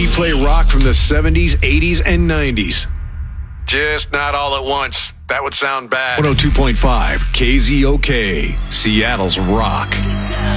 play rock from the 70s, 80s, and 90s. Just not all at once. That would sound bad. 102.5 KZOK, Seattle's rock.